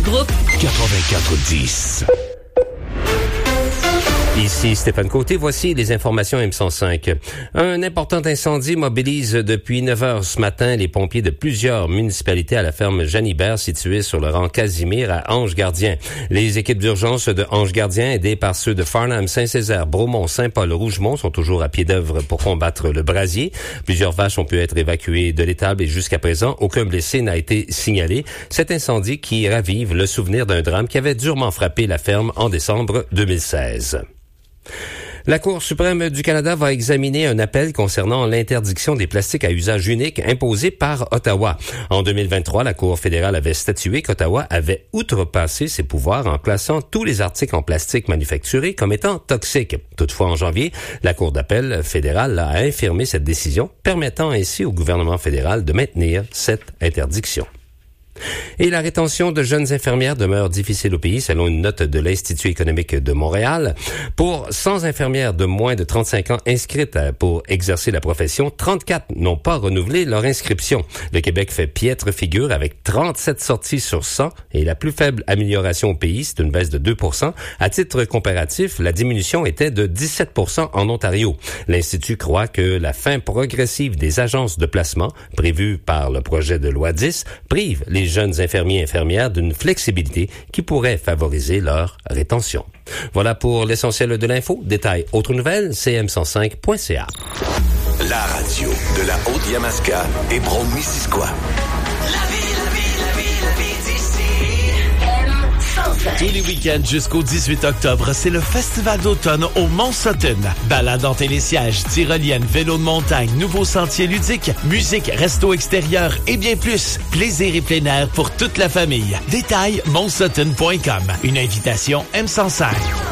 groupe 84-10. Ici Stéphane Côté, voici les informations M105. Un important incendie mobilise depuis 9 heures ce matin les pompiers de plusieurs municipalités à la ferme Jeanne-Hibert située sur le rang Casimir à Ange-Gardien. Les équipes d'urgence de Ange-Gardien, aidées par ceux de Farnham, Saint-Césaire, Bromont, Saint-Paul, Rougemont, sont toujours à pied d'œuvre pour combattre le brasier. Plusieurs vaches ont pu être évacuées de l'étable et jusqu'à présent, aucun blessé n'a été signalé. Cet incendie qui ravive le souvenir d'un drame qui avait durement frappé la ferme en décembre 2016. La Cour suprême du Canada va examiner un appel concernant l'interdiction des plastiques à usage unique imposé par Ottawa. En 2023, la Cour fédérale avait statué qu'Ottawa avait outrepassé ses pouvoirs en classant tous les articles en plastique manufacturés comme étant toxiques. Toutefois, en janvier, la Cour d'appel fédérale a infirmé cette décision, permettant ainsi au gouvernement fédéral de maintenir cette interdiction. Et la rétention de jeunes infirmières demeure difficile au pays, selon une note de l'Institut économique de Montréal. Pour 100 infirmières de moins de 35 ans inscrites pour exercer la profession, 34 n'ont pas renouvelé leur inscription. Le Québec fait piètre figure avec 37 sorties sur 100 et la plus faible amélioration au pays, c'est une baisse de 2%. À titre comparatif, la diminution était de 17% en Ontario. L'Institut croit que la fin progressive des agences de placement, prévue par le projet de loi 10, prive les jeunes infirmiers et infirmières d'une flexibilité qui pourrait favoriser leur rétention. Voilà pour l'essentiel de l'info. Détails, autres nouvelles, cm105.ca. La radio de la Haute-Yamaska et Brome-Missisquoi. Tous les week-ends jusqu'au 18 octobre, c'est le Festival d'automne au Mont-Sutton. Balade en télésiège, tyrolienne, vélo de montagne, nouveaux sentiers ludiques, musique, resto extérieur et bien plus. Plaisir et plein air pour toute la famille. Détails montsutton.com. Une invitation M105.